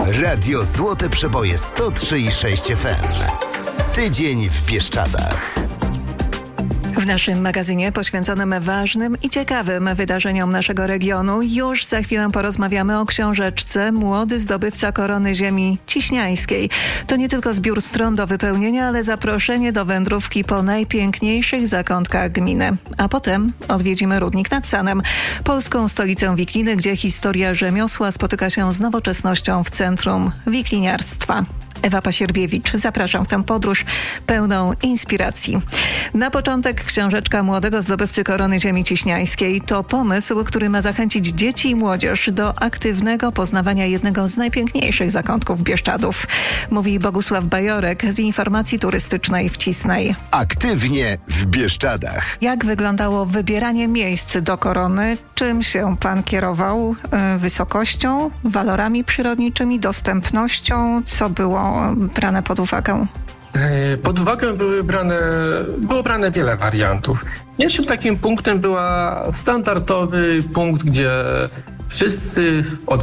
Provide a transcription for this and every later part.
Radio Złote Przeboje 103,6 FM. Tydzień w Bieszczadach. W naszym magazynie poświęconym ważnym i ciekawym wydarzeniom naszego regionu już za chwilę porozmawiamy o książeczce Młody zdobywca korony ziemi ciśniańskiej. To nie tylko zbiór stron do wypełnienia, ale zaproszenie do wędrówki po najpiękniejszych zakątkach gminy. A potem odwiedzimy Rudnik nad Sanem, polską stolicę wikliny, gdzie historia rzemiosła spotyka się z nowoczesnością w centrum wikliniarstwa. Ewa Pasierbiewicz, zapraszam w tę podróż pełną inspiracji. Na początek książeczka Młodego zdobywcy korony ziemi ciśniańskiej to pomysł, który ma zachęcić dzieci i młodzież do aktywnego poznawania jednego z najpiękniejszych zakątków Bieszczadów. Mówi Bogusław Bajorek z Informacji Turystycznej w Cisnej. Aktywnie w Bieszczadach. Jak wyglądało wybieranie miejsc do korony? Czym się pan kierował? Wysokością, walorami przyrodniczymi, dostępnością? Co było brane pod uwagę? Pod uwagę było brane wiele wariantów. Pierwszym takim punktem była standardowy punkt, gdzie wszyscy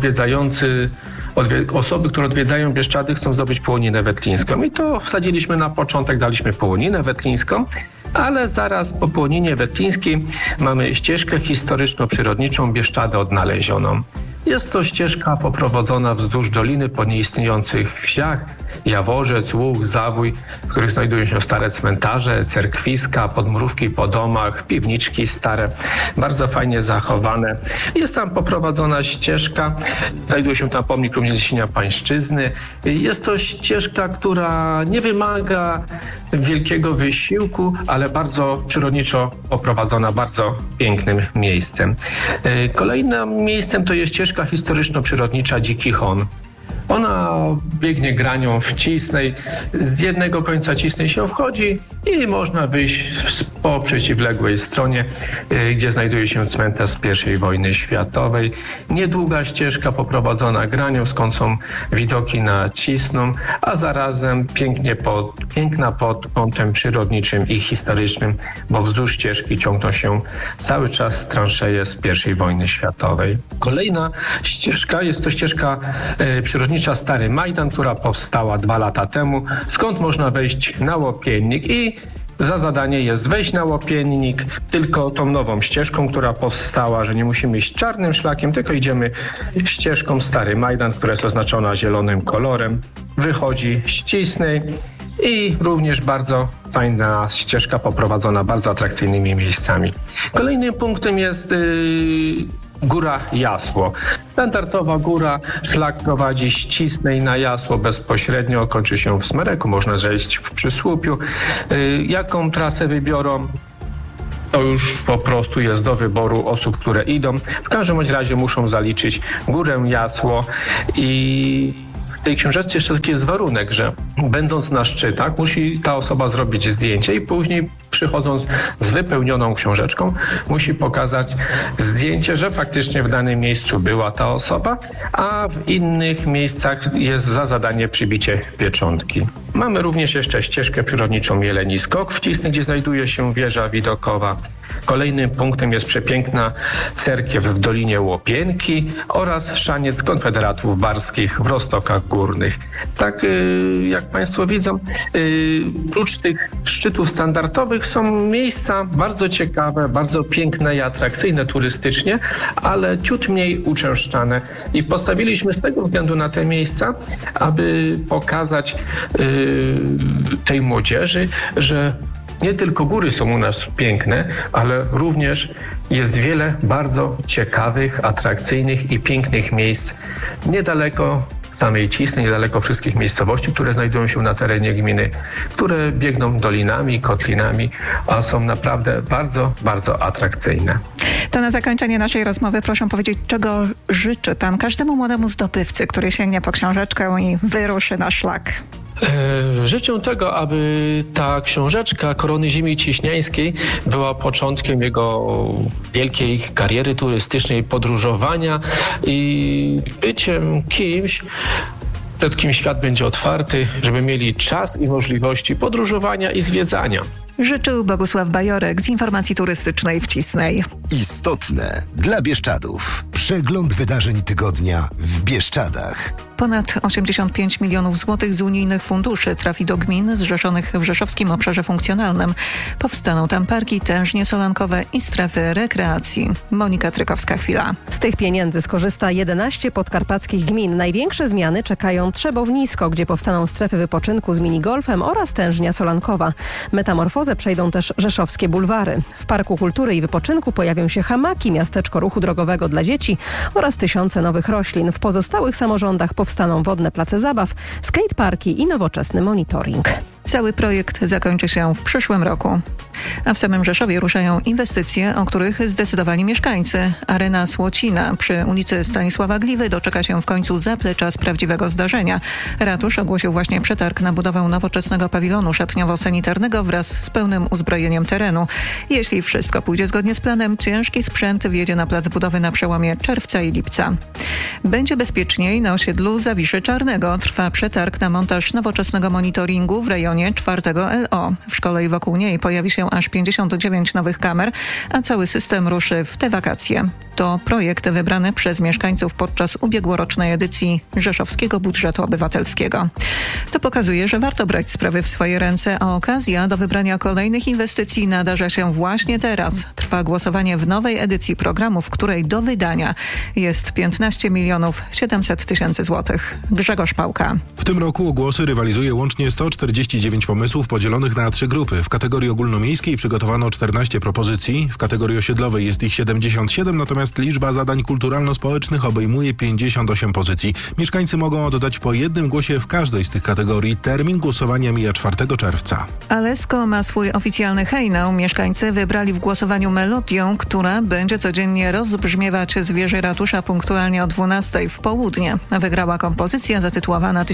osoby, które odwiedzają Bieszczady, chcą zdobyć połoninę wetlińską. I to wsadziliśmy na początek, daliśmy połoninę wetlińską, ale zaraz po połoninie wetlińskiej mamy ścieżkę historyczno-przyrodniczą Bieszczady odnalezioną. Jest to ścieżka poprowadzona wzdłuż doliny po nieistniejących wsiach, Jaworzec, Łuk, Zawój, w których znajdują się stare cmentarze, cerkwiska, podmróżki po domach, piwniczki stare, bardzo fajnie zachowane. Jest tam poprowadzona ścieżka, znajduje się tam pomnik również Zniesienia Pańszczyzny. Jest to ścieżka, która nie wymaga wielkiego wysiłku, ale bardzo przyrodniczo poprowadzona, bardzo pięknym miejscem. Kolejnym miejscem to jest ścieżka historyczno-przyrodnicza Dziki Hon. Ona biegnie granią w Cisnej. Z jednego końca Cisnej się wchodzi i można wyjść po przeciwległej stronie, gdzie znajduje się cmentarz z I wojny światowej. Niedługa ścieżka poprowadzona granią, skąd są widoki na Cisną, a zarazem piękna pod kątem przyrodniczym i historycznym, bo wzdłuż ścieżki ciągną się cały czas transzeje z I wojny światowej. Kolejna ścieżka jest to ścieżka przyrodnicza Stary Majdan, która powstała 2 lata temu, skąd można wejść na Łopiennik i za zadanie jest wejść na Łopiennik tylko tą nową ścieżką, która powstała, że nie musimy iść czarnym szlakiem, tylko idziemy ścieżką Stary Majdan, która jest oznaczona zielonym kolorem, wychodzi z Cisnej i również bardzo fajna ścieżka poprowadzona bardzo atrakcyjnymi miejscami. Kolejnym punktem jest Góra Jasło. Standardowa góra, szlak prowadzi z Cisnej na Jasło bezpośrednio, kończy się w Smereku, można zejść w Przysłupiu. Jaką trasę wybiorą? To już po prostu jest do wyboru osób, które idą. W każdym razie muszą zaliczyć Górę Jasło i w tej książeczce jeszcze taki jest warunek, że będąc na szczytach musi ta osoba zrobić zdjęcie i później przychodząc z wypełnioną książeczką musi pokazać zdjęcie, że faktycznie w danym miejscu była ta osoba, a w innych miejscach jest za zadanie przybicie pieczątki. Mamy również jeszcze ścieżkę przyrodniczą Jeleni Skok w Cisnej, gdzie znajduje się wieża widokowa. Kolejnym punktem jest przepiękna cerkiew w Dolinie Łopienki oraz szaniec Konfederatów Barskich w Roztokach Górnych. Tak jak Państwo widzą, prócz tych szczytów standardowych są miejsca bardzo ciekawe, bardzo piękne i atrakcyjne turystycznie, ale ciut mniej uczęszczane. I postawiliśmy z tego względu na te miejsca, aby pokazać tej młodzieży, że nie tylko góry są u nas piękne, ale również jest wiele bardzo ciekawych, atrakcyjnych i pięknych miejsc niedaleko samej Cisnej, niedaleko wszystkich miejscowości, które znajdują się na terenie gminy, które biegną dolinami, kotlinami, a są naprawdę bardzo, bardzo atrakcyjne. To na zakończenie naszej rozmowy proszę powiedzieć, czego życzy pan każdemu młodemu zdobywcy, który sięgnie po książeczkę i wyruszy na szlak? Życzę tego, aby ta książeczka Korony Ziemi Ciśniańskiej była początkiem jego wielkiej kariery turystycznej, podróżowania i byciem kimś, przed kim świat będzie otwarty, żeby mieli czas i możliwości podróżowania i zwiedzania. Życzył Bogusław Bajorek z Informacji Turystycznej w Cisnej. Istotne dla Bieszczadów. Przegląd wydarzeń tygodnia w Bieszczadach. Ponad 85 milionów złotych z unijnych funduszy trafi do gmin zrzeszonych w rzeszowskim obszarze funkcjonalnym. Powstaną tam parki tężnie-solankowe i strefy rekreacji. Monika Trykowska-Chwila. Z tych pieniędzy skorzysta 11 podkarpackich gmin. Największe zmiany czekają Trzebów-Nisko, gdzie powstaną strefy wypoczynku z minigolfem oraz tężnia solankowa. Metamorfozę przejdą też rzeszowskie bulwary. W Parku Kultury i Wypoczynku pojawią się hamaki, miasteczko ruchu drogowego dla dzieci oraz tysiące nowych roślin. W pozostałych samorządach powstaną wodne place zabaw, skateparki i nowoczesny monitoring. Cały projekt zakończy się w przyszłym roku. A w samym Rzeszowie ruszają inwestycje, o których zdecydowali mieszkańcy. Arena Słocina przy ulicy Stanisława Gliwy doczeka się w końcu zaplecza z prawdziwego zdarzenia. Ratusz ogłosił właśnie przetarg na budowę nowoczesnego pawilonu szatniowo-sanitarnego wraz z pełnym uzbrojeniem terenu. Jeśli wszystko pójdzie zgodnie z planem, ciężki sprzęt wjedzie na plac budowy na przełomie czerwca i lipca. Będzie bezpieczniej na osiedlu Zawiszy Czarnego. Trwa przetarg na montaż nowoczesnego monitoringu w rejonie 4 LO. W szkole i wokół niej pojawi się aż 59 nowych kamer, a cały system ruszy w te wakacje. To projekt wybrany przez mieszkańców podczas ubiegłorocznej edycji Rzeszowskiego Budżetu Obywatelskiego. To pokazuje, że warto brać sprawy w swoje ręce, a okazja do wybrania kolejnych inwestycji nadarza się właśnie teraz. Trwa głosowanie w nowej edycji programu, w której do wydania jest 15 700 000 złotych. Grzegorz Pałka. W tym roku o głosy rywalizuje łącznie 149 pomysłów podzielonych na 3 grupy. W kategorii ogólnomiejskiej przygotowano 14 propozycji, w kategorii osiedlowej jest ich 77, natomiast liczba zadań kulturalno-społecznych obejmuje 58 pozycji. Mieszkańcy mogą oddać po jednym głosie w każdej z tych kategorii. Termin głosowania mija 4 czerwca. Alesko ma swój oficjalny hejnał. Mieszkańcy wybrali w głosowaniu melodię, która będzie codziennie rozbrzmiewać z wieży ratusza punktualnie o 12 w południe. Wygrała kompozycja zatytułowana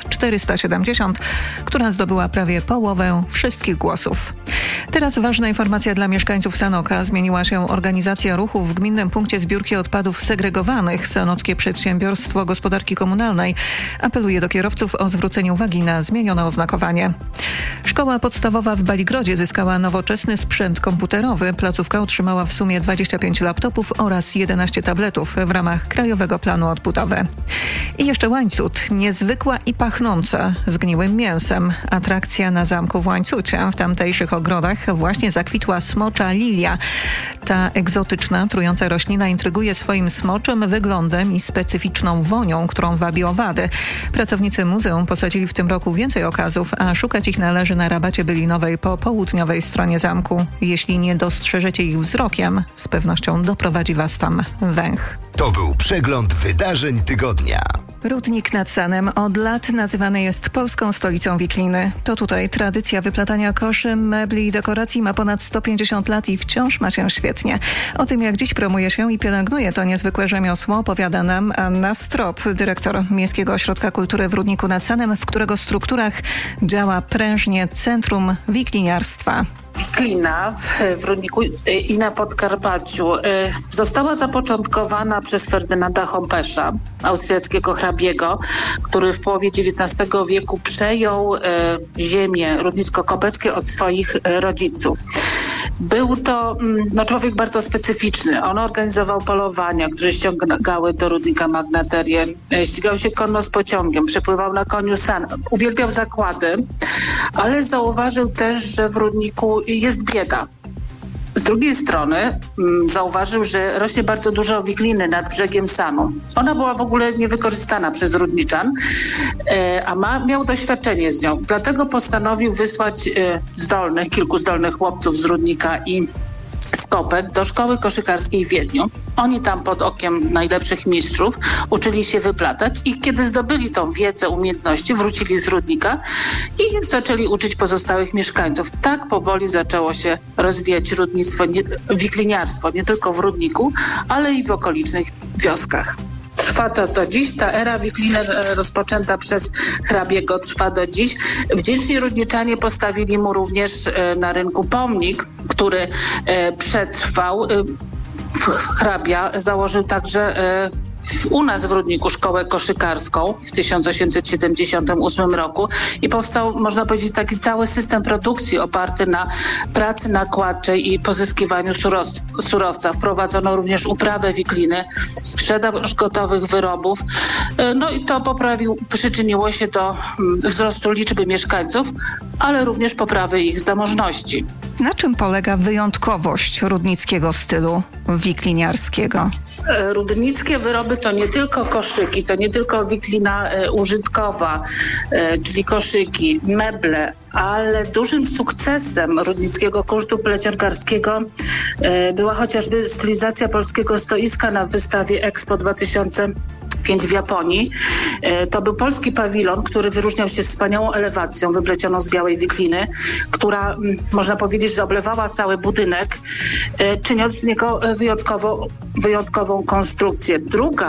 1470, która zdobyła prawie połowę wszystkich głosów. Teraz ważna informacja dla mieszkańców Sanoka. Zmieniła się organizacja ruchu w Gminnym Punkcie Zbiórki Odpadów Segregowanych. Sanockie Przedsiębiorstwo Gospodarki Komunalnej apeluje do kierowców o zwrócenie uwagi na zmienione oznakowanie. Szkoła podstawowa w Baligrodzie zyskała nowoczesny sprzęt komputerowy. Placówka otrzymała w sumie 25 laptopów oraz 11 tabletów w ramach Krajowego Planu Odbudowy. I jeszcze Łańcut. Niezwykła i pachnąca zgniłym mięsem. Atrakcja na zamku w Łańcucie. W tamtejszych ogrodach właśnie zakwitła smocza lilia. Ta egzotyczna, trująca roślina intryguje swoim smoczym wyglądem i specyficzną wonią, którą wabi owady. Pracownicy muzeum posadzili w tym roku więcej okazów, a szukać ich należy na rabacie bylinowej po południowej stronie zamku. Jeśli nie dostrzeżecie ich wzrokiem, z pewnością doprowadzi was tam węch. To był przegląd wydarzeń tygodnia. Rudnik nad Sanem od lat nazywany jest polską stolicą wikliny. To tutaj tradycja wyplatania koszy, mebli i dekoracji ma ponad 150 lat i wciąż ma się świetnie. O tym, jak dziś promuje się i pielęgnuje to niezwykłe rzemiosło, opowiada nam Anna Strop, dyrektor Miejskiego Ośrodka Kultury w Rudniku nad Sanem, w którego strukturach działa prężnie Centrum Wikliniarstwa. Wiklina w Rudniku i na Podkarpaciu została zapoczątkowana przez Ferdynanda Hompesza, austriackiego hrabiego, który w połowie XIX wieku przejął ziemię rudnicko-kopeckie od swoich rodziców. Był to człowiek bardzo specyficzny. On organizował polowania, które ściągały do Rudnika magnaterię, ścigał się konno z pociągiem, przepływał na koniu san, uwielbiał zakłady, ale zauważył też, że w Rudniku jest bieda. Z drugiej strony zauważył, że rośnie bardzo dużo wikliny nad brzegiem Sanu. Ona była w ogóle niewykorzystana przez Rudniczan, a miał doświadczenie z nią. Dlatego postanowił wysłać kilku zdolnych chłopców z Rudnika i z Kopek do szkoły koszykarskiej w Wiedniu. Oni tam pod okiem najlepszych mistrzów uczyli się wyplatać i kiedy zdobyli tą wiedzę, umiejętności, wrócili z Rudnika i zaczęli uczyć pozostałych mieszkańców. Tak powoli zaczęło się rozwijać wikliniarstwo nie tylko w Rudniku, ale i w okolicznych wioskach. Trwa to do dziś. Ta era wikliny rozpoczęta przez hrabiego trwa do dziś. Wdzięczni Rudniczanie postawili mu również na rynku pomnik, który przetrwał. Hrabia założył także u nas w Rudniku szkołę koszykarską w 1878 roku i powstał, można powiedzieć, taki cały system produkcji oparty na pracy nakładczej i pozyskiwaniu surowca. Wprowadzono również uprawę wikliny, sprzedaż gotowych wyrobów. No i to przyczyniło się do wzrostu liczby mieszkańców, ale również poprawy ich zamożności. Na czym polega wyjątkowość rudnickiego stylu wikliniarskiego? Rudnickie wyroby to nie tylko koszyki, to nie tylko wiklina użytkowa, czyli koszyki, meble, ale dużym sukcesem rudnickiego kunsztu plecionkarskiego była chociażby stylizacja polskiego stoiska na wystawie Expo 2005 w Japonii. To był polski pawilon, który wyróżniał się wspaniałą elewacją wyplecioną z białej wikliny, która można powiedzieć, że oblewała cały budynek, czyniąc z niego wyjątkową konstrukcję.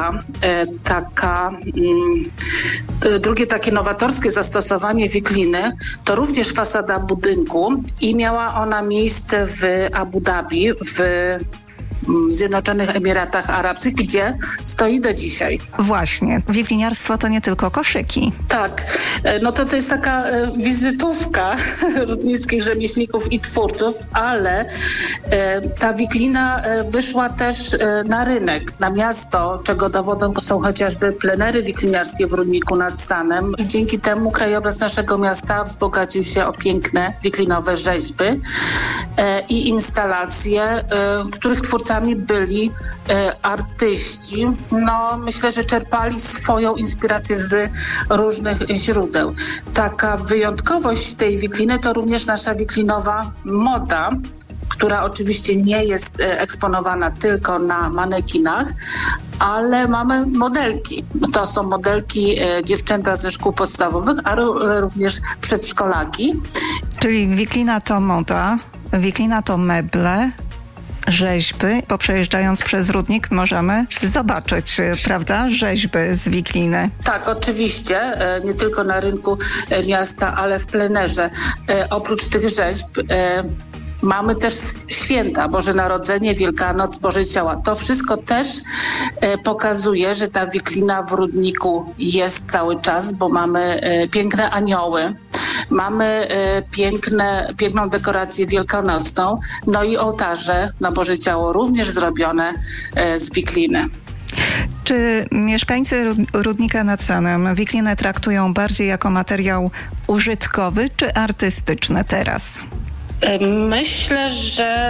Drugie takie nowatorskie zastosowanie wikliny to również fasada budynku i miała ona miejsce w Abu Dhabi, w Zjednoczonych Emiratach Arabskich, gdzie stoi do dzisiaj. Właśnie. Wikliniarstwo to nie tylko koszyki. Tak. No to jest taka wizytówka rudnickich rzemieślników i twórców, ale ta wiklina wyszła też na rynek, na miasto, czego dowodem są chociażby plenery wikliniarskie w Rudniku nad Sanem i dzięki temu krajobraz naszego miasta wzbogacił się o piękne wiklinowe rzeźby i instalacje, których twórcami byli artyści. No, myślę, że czerpali swoją inspirację z różnych źródeł. Taka wyjątkowość tej wikliny to również nasza wiklinowa moda, która oczywiście nie jest eksponowana tylko na manekinach, ale mamy modelki. To są modelki dziewczęta ze szkół podstawowych, ale również przedszkolaki. Czyli wiklina to moda, wiklina to meble, rzeźby, bo przejeżdżając przez Rudnik możemy zobaczyć, prawda, rzeźby z wikliny. Tak, oczywiście, nie tylko na rynku miasta, ale w plenerze. Oprócz tych rzeźb mamy też święta, Boże Narodzenie, Wielkanoc, Boże Ciała. To wszystko też pokazuje, że ta wiklina w Rudniku jest cały czas, bo mamy piękne anioły. Mamy piękną dekorację wielkanocną, no i ołtarze na Boże Ciało również zrobione z wikliny. Czy mieszkańcy Rudnika nad Sanem wiklinę traktują bardziej jako materiał użytkowy czy artystyczny teraz? Myślę, że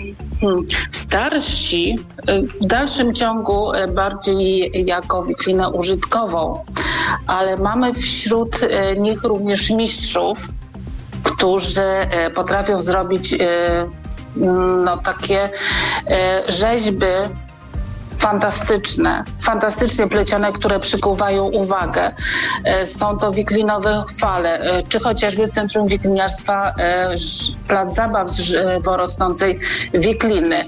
starsi w dalszym ciągu bardziej jako wiklinę użytkową, ale mamy wśród nich również mistrzów, którzy potrafią zrobić takie rzeźby fantastycznie plecione, które przykuwają uwagę. Są to wiklinowe chwale, czy chociażby w Centrum Wikliniarstwa plac zabaw z żywo rosnącej wikliny.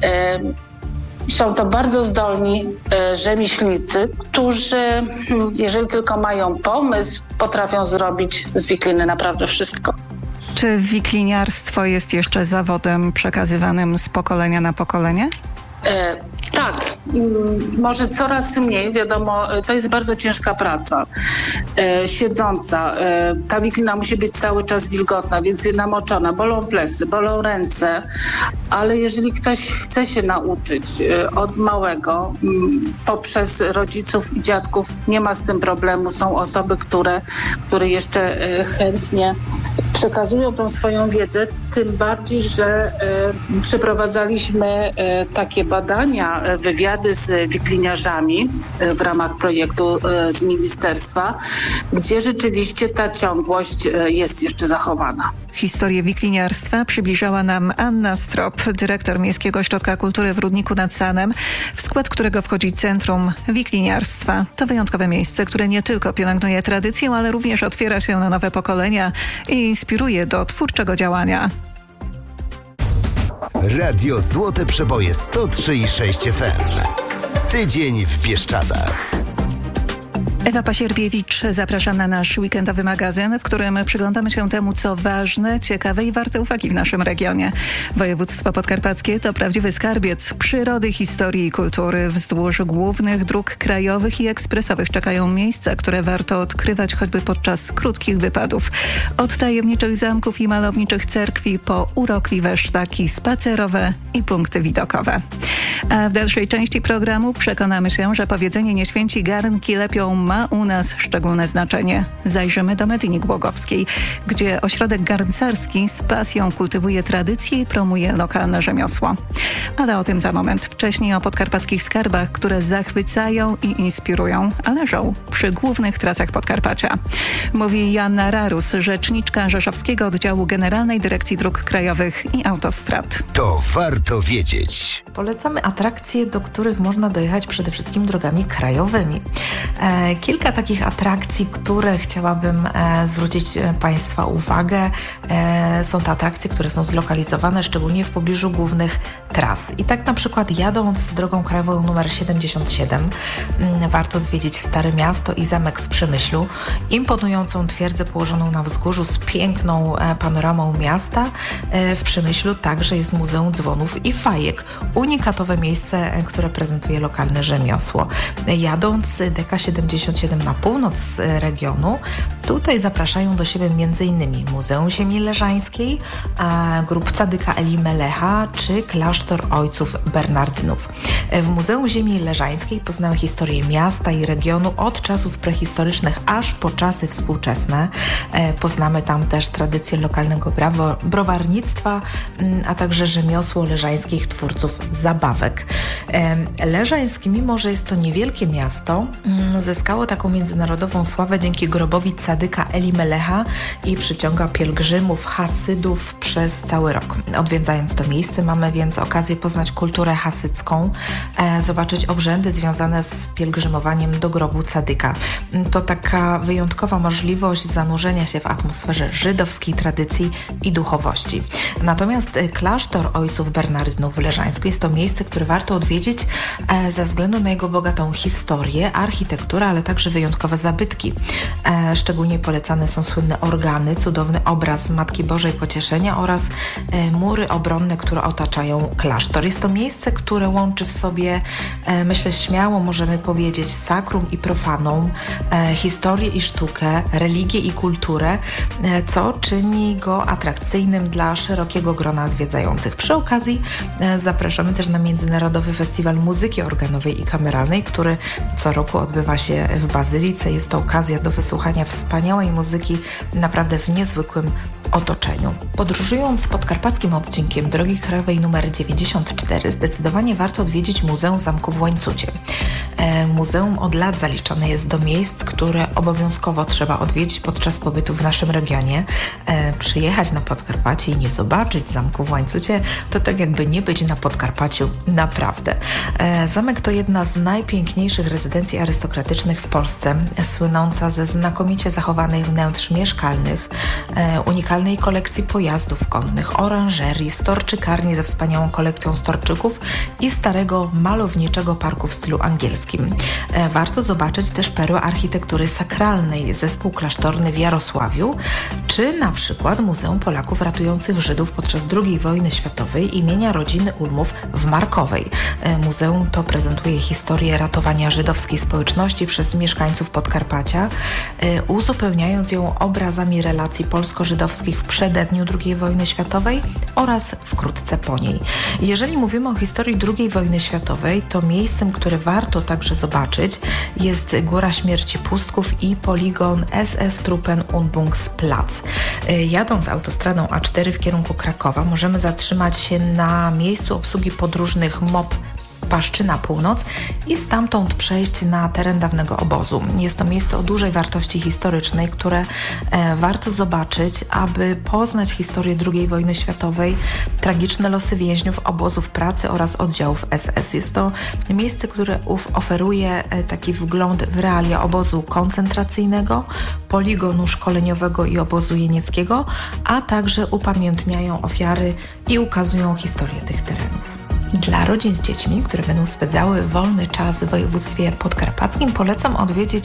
Są to bardzo zdolni rzemieślnicy, którzy, jeżeli tylko mają pomysł, potrafią zrobić z wikliny naprawdę wszystko. Czy wikliniarstwo jest jeszcze zawodem przekazywanym z pokolenia na pokolenie? Tak, może coraz mniej, wiadomo, to jest bardzo ciężka praca, siedząca. Ta wiklina musi być cały czas wilgotna, więc namoczona, bolą plecy, bolą ręce, ale jeżeli ktoś chce się nauczyć od małego, poprzez rodziców i dziadków, nie ma z tym problemu. Są osoby, które jeszcze chętnie przekazują tą swoją wiedzę, tym bardziej, że przeprowadzaliśmy takie badania, wywiady z wikliniarzami w ramach projektu z ministerstwa, gdzie rzeczywiście ta ciągłość jest jeszcze zachowana. Historię wikliniarstwa przybliżała nam Anna Strop, dyrektor Miejskiego Ośrodka Kultury w Rudniku nad Sanem, w skład którego wchodzi Centrum Wikliniarstwa. To wyjątkowe miejsce, które nie tylko pielęgnuje tradycję, ale również otwiera się na nowe pokolenia i inspiruje do twórczego działania. Radio Złote Przeboje 103,6 FM. Tydzień w Bieszczadach. Ewa Pasierbiewicz, zapraszam na nasz weekendowy magazyn, w którym przyglądamy się temu, co ważne, ciekawe i warte uwagi w naszym regionie. Województwo podkarpackie to prawdziwy skarbiec przyrody, historii i kultury. Wzdłuż głównych dróg krajowych i ekspresowych czekają miejsca, które warto odkrywać choćby podczas krótkich wypadów. Od tajemniczych zamków i malowniczych cerkwi po urokliwe szlaki spacerowe i punkty widokowe. A w dalszej części programu przekonamy się, że powiedzenie nie święci garnki lepią ma u nas szczególne znaczenie. Zajrzymy do Medyni Głogowskiej, gdzie ośrodek garncarski z pasją kultywuje tradycje i promuje lokalne rzemiosło. Ale o tym za moment. Wcześniej o podkarpackich skarbach, które zachwycają i inspirują, a leżą przy głównych trasach Podkarpacia. Mówi Joanna Rarus, rzeczniczka Rzeszowskiego Oddziału Generalnej Dyrekcji Dróg Krajowych i Autostrad. To warto wiedzieć. Polecamy atrakcje, do których można dojechać przede wszystkim drogami krajowymi. Kilka takich atrakcji, które chciałabym zwrócić Państwa uwagę. Są to atrakcje, które są zlokalizowane szczególnie w pobliżu głównych tras. I tak na przykład jadąc drogą krajową nr 77 warto zwiedzić Stare Miasto i zamek w Przemyślu, imponującą twierdzę położoną na wzgórzu z piękną panoramą miasta. W Przemyślu także jest Muzeum Dzwonów i Fajek, unikatowe miejsce, które prezentuje lokalne rzemiosło. Jadąc DK77 na północ regionu, tutaj zapraszają do siebie m.in. Muzeum Ziemi Leżańskiej, grup Cadyka Eli Melecha czy klasztor ojców Bernardynów. W Muzeum Ziemi Leżańskiej poznamy historię miasta i regionu od czasów prehistorycznych aż po czasy współczesne. Poznamy tam też tradycję lokalnego browarnictwa, a także rzemiosło leżańskich twórców zabawek. Leżańsk, mimo że jest to niewielkie miasto, zyskało taką międzynarodową sławę dzięki grobowi Cadyka Eli Melecha i przyciąga pielgrzymów, hasydów przez cały rok. Odwiedzając to miejsce mamy więc okazję poznać kulturę hasycką, zobaczyć obrzędy związane z pielgrzymowaniem do grobu Cadyka. To taka wyjątkowa możliwość zanurzenia się w atmosferze żydowskiej tradycji i duchowości. Natomiast klasztor ojców Bernardynów w Leżańsku jest to miejsce, które warto odwiedzić ze względu na jego bogatą historię, architekturę, ale także wyjątkowe zabytki. Szczególnie polecane są słynne organy, cudowny obraz Matki Bożej Pocieszenia oraz mury obronne, które otaczają klasztor. Jest to miejsce, które łączy w sobie, myślę śmiało możemy powiedzieć, sakrum i profanum, historię i sztukę, religię i kulturę, co czyni go atrakcyjnym dla szerokiego grona zwiedzających. Przy okazji zapraszamy też na Międzynarodowy Festiwal Muzyki Organowej i Kameralnej, który co roku odbywa się w Bazylice. Jest to okazja do wysłuchania wspaniałej muzyki naprawdę w niezwykłym otoczeniu. Podróżując podkarpackim odcinkiem drogi krajowej nr 94 zdecydowanie warto odwiedzić Muzeum Zamku w Łańcucie. Muzeum od lat zaliczane jest do miejsc, które obowiązkowo trzeba odwiedzić podczas pobytu w naszym regionie. Przyjechać na Podkarpacie i nie zobaczyć zamku w Łańcucie to tak jakby nie być na Podkarpaciu naprawdę. Zamek to jedna z najpiękniejszych rezydencji arystokratycznych w Polsce, słynąca ze znakomicie zachowanych wnętrz mieszkalnych, unikalnej kolekcji pojazdów konnych, oranżerii, storczykarni ze wspaniałą kolekcją storczyków i starego malowniczego parku w stylu angielskim. Warto zobaczyć też perłę architektury sakralnej, zespół klasztorny w Jarosławiu, czy na przykład Muzeum Polaków ratujących Żydów podczas II wojny światowej imienia rodziny Ulmów w Markowej. Muzeum to prezentuje historię ratowania żydowskiej społeczności przez mieszkańców Podkarpacia, uzupełniając ją obrazami relacji polsko-żydowskich w przededniu II wojny światowej oraz wkrótce po niej. Jeżeli mówimy o historii II wojny światowej, to miejscem, które warto także zobaczyć, jest Góra Śmierci Pustków i poligon SS-Truppen-Übungsplatz. Jadąc autostradą A4 w kierunku Krakowa możemy zatrzymać się na miejscu obsługi podróżnych MOP Paszczyna Północ i stamtąd przejść na teren dawnego obozu. Jest to miejsce o dużej wartości historycznej, które warto zobaczyć, aby poznać historię II wojny światowej, tragiczne losy więźniów obozów pracy oraz oddziałów SS. Jest to miejsce, które oferuje taki wgląd w realia obozu koncentracyjnego, poligonu szkoleniowego i obozu jenieckiego, a także upamiętniają ofiary i ukazują historię tych terenów. Dla rodzin z dziećmi, które będą spędzały wolny czas w województwie podkarpackim, podkarpackim. Polecam odwiedzić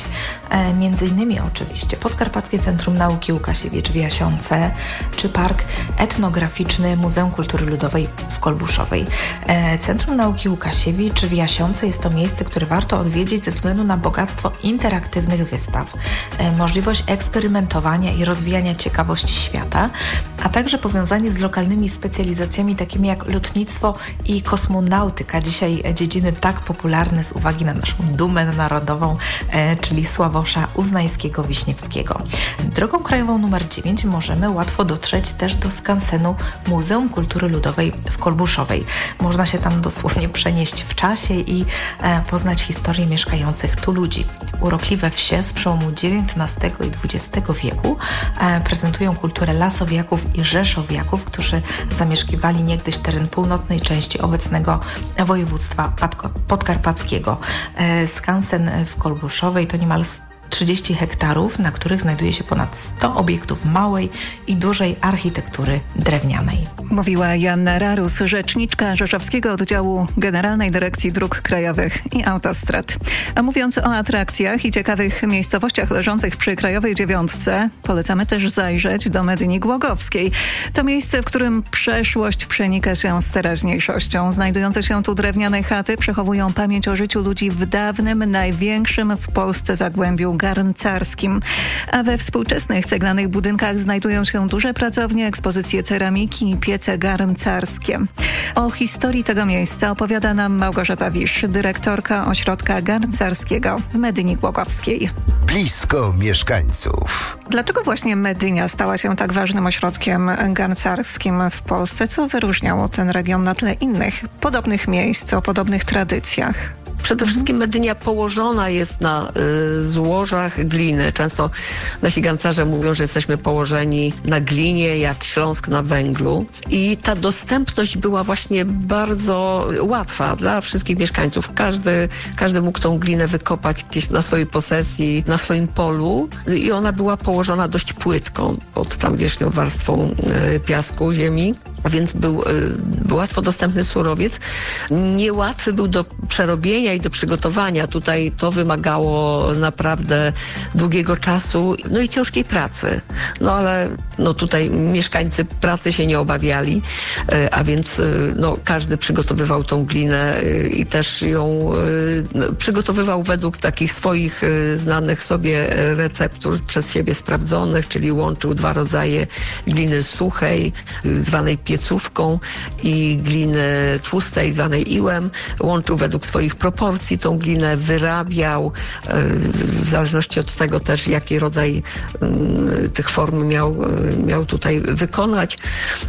m.in. oczywiście Podkarpackie Centrum Nauki Łukasiewicz w Jasiące czy Park Etnograficzny Muzeum Kultury Ludowej w Kolbuszowej. Centrum Nauki Łukasiewicz w Jasiące jest to miejsce, które warto odwiedzić ze względu na bogactwo interaktywnych wystaw, możliwość eksperymentowania i rozwijania ciekawości świata, a także powiązanie z lokalnymi specjalizacjami takimi jak lotnictwo i kosmonautyka. Dzisiaj dziedziny tak popularne z uwagi na naszą dumę narodową, czyli Sławosza Uznańskiego-Wiśniewskiego. Drogą krajową numer 9 możemy łatwo dotrzeć też do skansenu Muzeum Kultury Ludowej w Kolbuszowej. Można się tam dosłownie przenieść w czasie i poznać historię mieszkających tu ludzi. Urokliwe wsie z przełomu XIX i XX wieku prezentują kulturę lasowiaków i rzeszowiaków, którzy zamieszkiwali niegdyś teren północnej części obecnego województwa podkarpackiego. Skansen w Kolbuszowej to niemal 30 hektarów, na których znajduje się ponad 100 obiektów małej i dużej architektury drewnianej. Mówiła Joanna Rarus, rzeczniczka Rzeszowskiego Oddziału Generalnej Dyrekcji Dróg Krajowych i Autostrad. A mówiąc o atrakcjach i ciekawych miejscowościach leżących przy Krajowej Dziewiątce, polecamy też zajrzeć do Medyni Głogowskiej. To miejsce, w którym przeszłość przenika się z teraźniejszością. Znajdujące się tu drewniane chaty przechowują pamięć o życiu ludzi w dawnym, największym w Polsce zagłębiu garncarskim. A we współczesnych ceglanych budynkach znajdują się duże pracownie, ekspozycje ceramiki i piece garncarskie. O historii tego miejsca opowiada nam Małgorzata Wisz, dyrektorka Ośrodka Garncarskiego w Medyni Głogowskiej. Blisko mieszkańców. Dlaczego właśnie Medynia stała się tak ważnym ośrodkiem garncarskim w Polsce? Co wyróżniało ten region na tle innych podobnych miejsc o podobnych tradycjach? Przede wszystkim Medynia położona jest na złożach gliny. Często nasi garncarze mówią, że jesteśmy położeni na glinie, jak Śląsk na węglu. I ta dostępność była właśnie bardzo łatwa dla wszystkich mieszkańców. Każdy mógł tą glinę wykopać gdzieś na swojej posesji, na swoim polu i ona była położona dość płytko pod tam wierzchnią warstwą piasku, ziemi. A więc był łatwo dostępny surowiec. Niełatwy był do przerobienia i do przygotowania. Tutaj to wymagało naprawdę długiego czasu, no i ciężkiej pracy. No ale tutaj mieszkańcy pracy się nie obawiali, a więc każdy przygotowywał tą glinę i też ją przygotowywał według takich swoich znanych sobie receptur, przez siebie sprawdzonych, czyli łączył dwa rodzaje gliny suchej, zwanej piecówką, i gliny tłustej, zwanej iłem. Łączył według swoich proporcji tą glinę, wyrabiał, w zależności od tego też, jaki rodzaj tych form miał tutaj wykonać.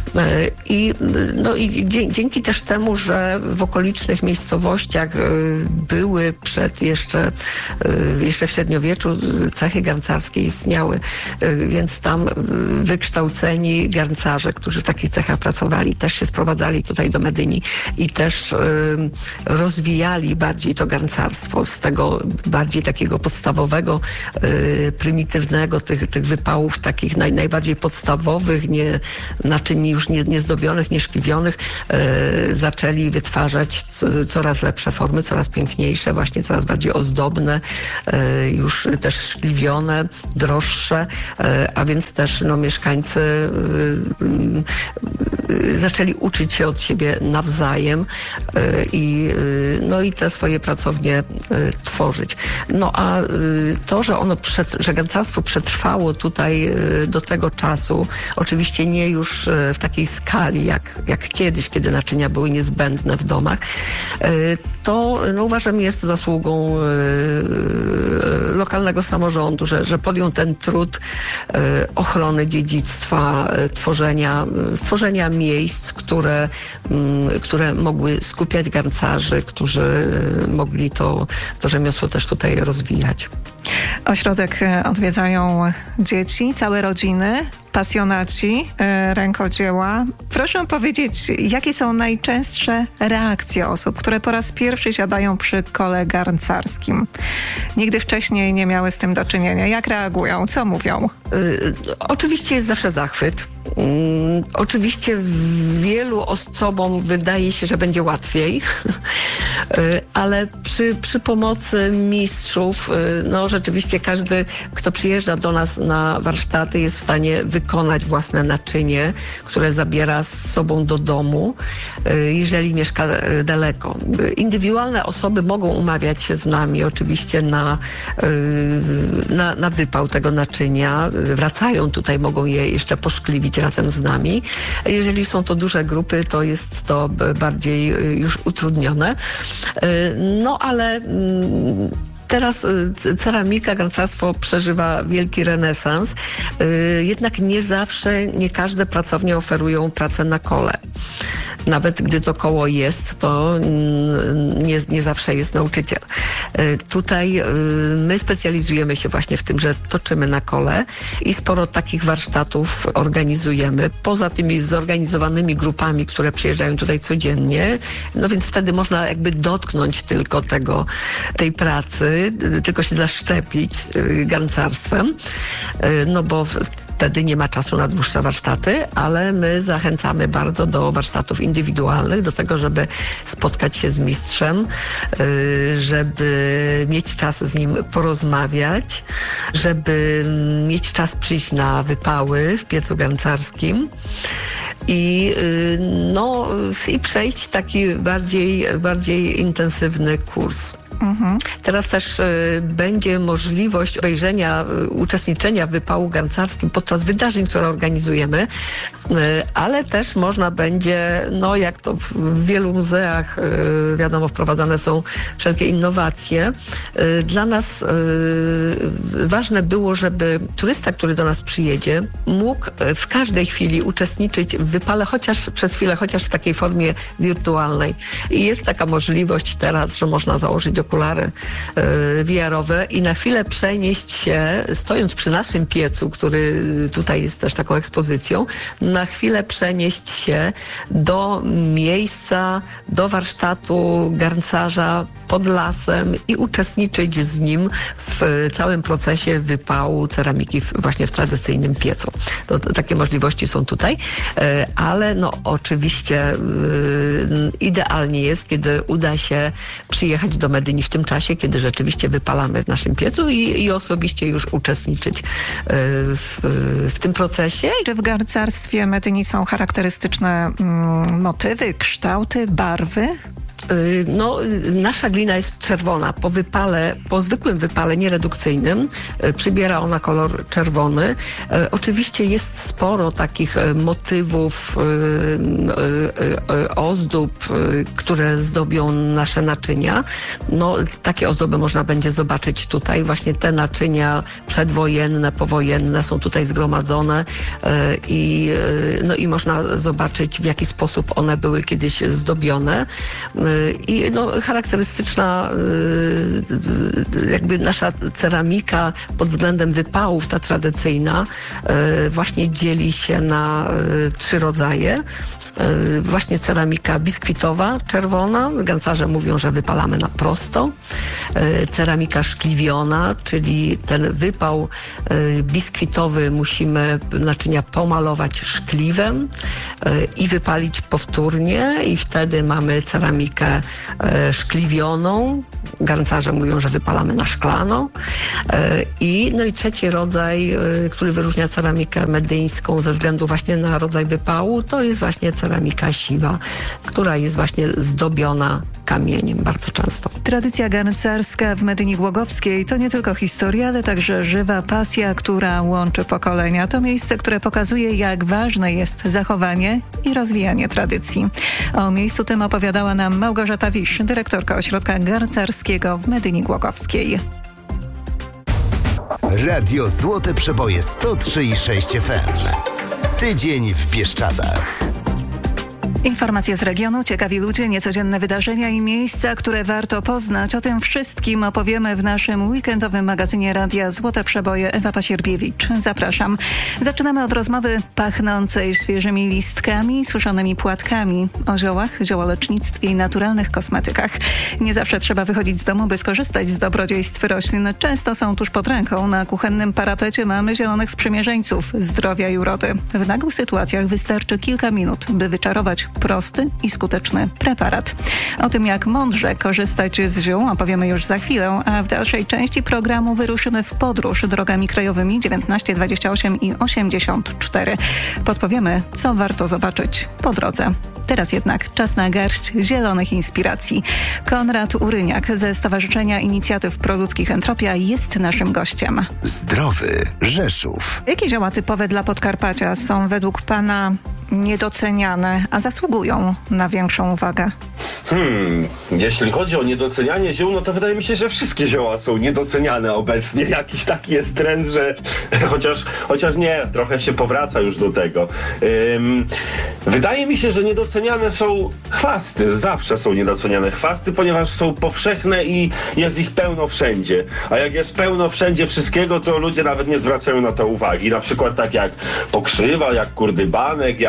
I dzięki też temu, że w okolicznych miejscowościach były jeszcze w średniowieczu cechy garncarskie istniały, więc tam wykształceni garncarze, którzy w takich cechach pracowali, też się sprowadzali tutaj do Medyni i też rozwijali bardziej to garncarstwo z tego bardziej takiego podstawowego, prymitywnego, tych wypałów takich najbardziej podstawowych, naczyni już niezdobionych, nieszkliwionych, zaczęli wytwarzać coraz lepsze formy, coraz piękniejsze, właśnie coraz bardziej ozdobne, już też szkliwione, droższe, a więc też mieszkańcy zaczęli uczyć się od siebie nawzajem i te swoje pracownie tworzyć. A to, że garncarstwo przetrwało tutaj do tego czasu, oczywiście nie już w takiej skali jak kiedyś, kiedy naczynia były niezbędne w domach, to uważam, jest zasługą lokalnego samorządu, że podjął ten trud ochrony dziedzictwa, stworzenia miejsc, które mogły skupiać garncarzy, którzy mogli to rzemiosło też tutaj rozwijać. Ośrodek odwiedzają dzieci, całe rodziny, pasjonaci rękodzieła. Proszę powiedzieć, jakie są najczęstsze reakcje osób, które po raz pierwszy siadają przy kole garncarskim? Nigdy wcześniej nie miały z tym do czynienia. Jak reagują? Co mówią? Oczywiście jest zawsze zachwyt. Oczywiście wielu osobom wydaje się, że będzie łatwiej, ale przy pomocy mistrzów, no rzeczywiście każdy, kto przyjeżdża do nas na warsztaty, jest w stanie wykonać własne naczynie, które zabiera z sobą do domu, jeżeli mieszka daleko. Indywidualne osoby mogą umawiać się z nami oczywiście na wypał tego naczynia. Wracają tutaj, mogą je jeszcze poszkliwić razem z nami. Jeżeli są to duże grupy, to jest to bardziej już utrudnione. No ale teraz ceramika, garncarstwo przeżywa wielki renesans. Jednak nie każde pracownie oferują pracę na kole. Nawet gdy to koło jest, to nie zawsze jest nauczyciel. Tutaj my specjalizujemy się właśnie w tym, że toczymy na kole i sporo takich warsztatów organizujemy. Poza tymi zorganizowanymi grupami, które przyjeżdżają tutaj codziennie, no więc wtedy można jakby dotknąć tylko tej pracy, tylko się zaszczepić garncarstwem, no bo wtedy nie ma czasu na dłuższe warsztaty, ale my zachęcamy bardzo do warsztatów indywidualnych, do tego, żeby spotkać się z mistrzem, żeby mieć czas z nim porozmawiać, żeby mieć czas przyjść na wypały w piecu garncarskim i przejść taki bardziej intensywny kurs. Teraz też będzie możliwość uczestniczenia w wypału garncarskim podczas wydarzeń, które organizujemy, ale też można będzie, jak to w wielu muzeach, wiadomo, wprowadzane są wszelkie innowacje. Dla nas ważne było, żeby turysta, który do nas przyjedzie, mógł w każdej chwili uczestniczyć w wypale, chociaż przez chwilę, chociaż w takiej formie wirtualnej. I jest taka możliwość teraz, że można założyć okulary VR-owe i na chwilę przenieść się, stojąc przy naszym piecu, który tutaj jest też taką ekspozycją, na chwilę przenieść się do miejsca, do warsztatu garncarza pod lasem i uczestniczyć z nim w całym procesie wypału ceramiki właśnie w tradycyjnym piecu. Takie możliwości są tutaj, ale oczywiście idealnie jest, kiedy uda się przyjechać do Medyni w tym czasie, kiedy rzeczywiście wypalamy w naszym piecu i osobiście już uczestniczyć w tym procesie. Czy w garncarstwie Medyni są charakterystyczne motywy, kształty, barwy? Nasza glina jest czerwona. Po zwykłym wypale nieredukcyjnym przybiera ona kolor czerwony. Oczywiście jest sporo takich motywów, ozdób, które zdobią nasze naczynia. Takie ozdoby można będzie zobaczyć tutaj. Właśnie te naczynia przedwojenne, powojenne są tutaj zgromadzone i można zobaczyć, w jaki sposób one były kiedyś zdobione. I charakterystyczna jakby nasza ceramika pod względem wypałów, ta tradycyjna, właśnie dzieli się na 3 rodzaje. Właśnie ceramika biskwitowa, czerwona. Garncarze mówią, że wypalamy na prosto. Ceramika szkliwiona, czyli ten wypał biskwitowy musimy naczynia pomalować szkliwem i wypalić powtórnie i wtedy mamy ceramikę szkliwioną. Garncarze mówią, że wypalamy na szklano. I trzeci rodzaj, który wyróżnia ceramikę medyńską ze względu właśnie na rodzaj wypału, to jest właśnie ceramika siwa, która jest właśnie zdobiona kamieniem bardzo często. Tradycja garncarska w Medyni Głogowskiej to nie tylko historia, ale także żywa pasja, która łączy pokolenia. To miejsce, które pokazuje, jak ważne jest zachowanie i rozwijanie tradycji. O miejscu tym opowiadała nam Małgorzata Wiś, dyrektorka Ośrodka Garncarskiego w Medyni Głogowskiej. Radio Złote Przeboje 103,6 FM. Tydzień w Bieszczadach. Informacje z regionu, ciekawi ludzie, niecodzienne wydarzenia i miejsca, które warto poznać. O tym wszystkim opowiemy w naszym weekendowym magazynie Radia Złote Przeboje. Ewa Pasierbiewicz. Zapraszam. Zaczynamy od rozmowy pachnącej świeżymi listkami, suszonymi płatkami, o ziołach, ziołolecznictwie i naturalnych kosmetykach. Nie zawsze trzeba wychodzić z domu, by skorzystać z dobrodziejstw roślin. Często są tuż pod ręką. Na kuchennym parapecie mamy zielonych sprzymierzeńców zdrowia i urody. W nagłych sytuacjach wystarczy kilka minut, by wyczarować prosty i skuteczny preparat. O tym, jak mądrze korzystać z ziół, opowiemy już za chwilę, a w dalszej części programu wyruszymy w podróż drogami krajowymi 19, 28 i 84. Podpowiemy, co warto zobaczyć po drodze. Teraz jednak czas na garść zielonych inspiracji. Konrad Uryniak ze Stowarzyszenia Inicjatyw Proludzkich Entropia jest naszym gościem. Zdrowy Rzeszów. Jakie zioła typowe dla Podkarpacia są według Pana niedoceniane, a zasługują na większą uwagę? Jeśli chodzi o niedocenianie ziół, no to wydaje mi się, że wszystkie zioła są niedoceniane obecnie. Jakiś taki jest trend, że chociaż nie, trochę się powraca już do tego. Wydaje mi się, że niedoceniane są chwasty. Zawsze są niedoceniane chwasty, ponieważ są powszechne i jest ich pełno wszędzie. A jak jest pełno wszędzie wszystkiego, to ludzie nawet nie zwracają na to uwagi. Na przykład tak jak pokrzywa, jak kurdybanek,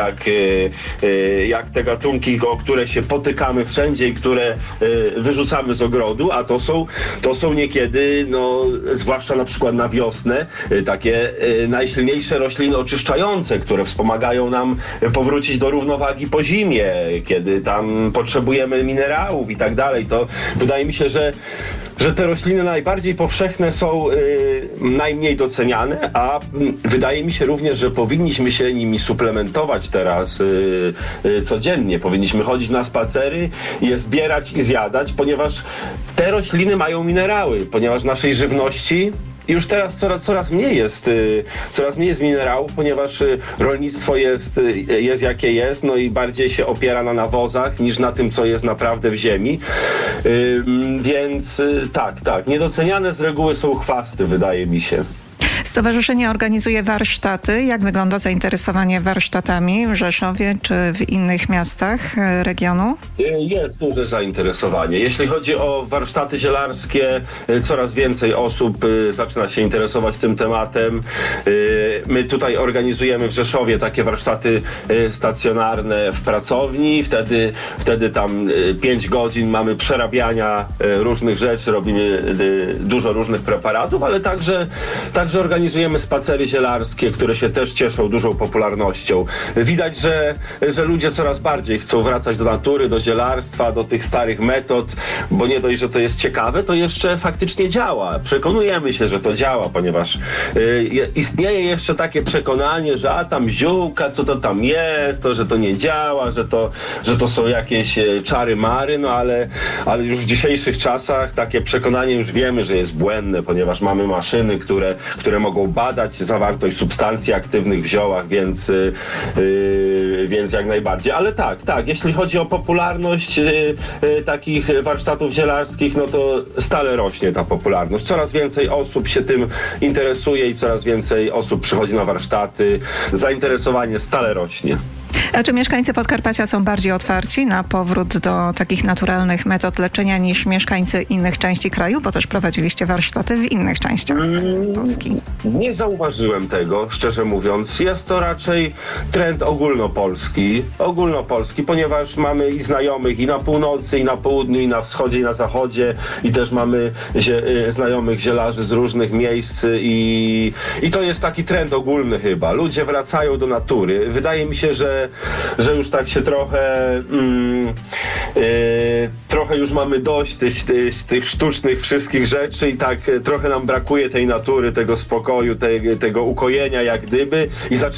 jak te gatunki, o które się potykamy wszędzie i które wyrzucamy z ogrodu, a to są niekiedy, no, zwłaszcza na przykład na wiosnę, takie najsilniejsze rośliny oczyszczające, które wspomagają nam powrócić do równowagi po zimie, kiedy tam potrzebujemy minerałów i tak dalej. To wydaje mi się, że te rośliny najbardziej powszechne są najmniej doceniane, a wydaje mi się również, że powinniśmy się nimi suplementować teraz codziennie. Powinniśmy chodzić na spacery, je zbierać i zjadać, ponieważ te rośliny mają minerały, ponieważ w naszej żywności już teraz coraz mniej jest minerałów, ponieważ rolnictwo jest jakie jest, no i bardziej się opiera na nawozach niż na tym, co jest naprawdę w ziemi. Więc tak, niedoceniane z reguły są chwasty, wydaje mi się. Stowarzyszenie organizuje warsztaty. Jak wygląda zainteresowanie warsztatami w Rzeszowie czy w innych miastach regionu? Jest duże zainteresowanie. Jeśli chodzi o warsztaty zielarskie, coraz więcej osób zaczyna się interesować tym tematem. My tutaj organizujemy w Rzeszowie takie warsztaty stacjonarne w pracowni. Wtedy tam 5 godzin mamy przerabiania różnych rzeczy, robimy dużo różnych preparatów, ale także organizujemy spacery zielarskie, które się też cieszą dużą popularnością. Widać, że ludzie coraz bardziej chcą wracać do natury, do zielarstwa, do tych starych metod, bo nie dość, że to jest ciekawe, to jeszcze faktycznie działa. Przekonujemy się, że to działa, ponieważ istnieje jeszcze takie przekonanie, że tam ziółka, co to tam jest, że to nie działa, że to są jakieś czary-mary, no ale już w dzisiejszych czasach takie przekonanie już wiemy, że jest błędne, ponieważ mamy maszyny, które mogą badać zawartość substancji aktywnych w ziołach, więc jak najbardziej. Ale tak, jeśli chodzi o popularność takich warsztatów zielarskich, no to stale rośnie ta popularność. Coraz więcej osób się tym interesuje i coraz więcej osób przychodzi na warsztaty. Zainteresowanie stale rośnie. A czy mieszkańcy Podkarpacia są bardziej otwarci na powrót do takich naturalnych metod leczenia niż mieszkańcy innych części kraju? Bo też prowadziliście warsztaty w innych częściach Polski. Nie zauważyłem tego, szczerze mówiąc. Jest to raczej trend ogólnopolski, ponieważ mamy i znajomych i na północy, i na południu, i na wschodzie, i na zachodzie, i też mamy znajomych zielarzy z różnych miejsc i to jest taki trend ogólny chyba. Ludzie wracają do natury. Wydaje mi się, że już tak się trochę już mamy dość tych sztucznych wszystkich rzeczy i tak trochę nam brakuje tej natury, tego spokoju, tego ukojenia jak gdyby i